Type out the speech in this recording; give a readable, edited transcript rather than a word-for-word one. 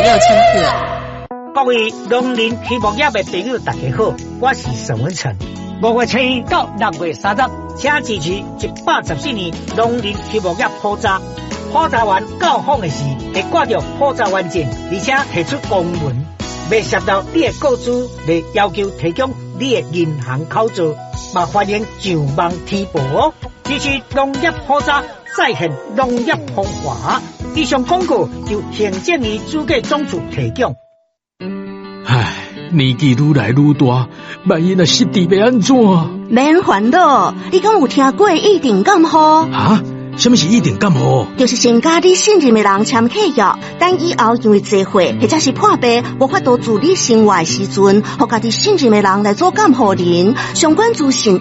6千克。 各位农林畜牧业的朋友，大家好，我是沈文成。5月7日到6月30日，请支持114年农林畜牧业普查。普查完到访的时，会挂着普查完证，而且提出公文，未涉到你的个资，来要求提供你的银行口座，嘛欢迎上网提报哦。支持农业普查，再现农业风华。以上广告由行政院主计总处提供。 唉，年纪愈来愈大，万一若失智要安怎？ 免烦恼，你敢有听过一定感冒？ 啊？什么是一定感冒？ 就是先甲你信任的人签契约，等以后因为聚会或者是破病无法度自理生活的时阵，互家己信任的人来做监护人，相关资讯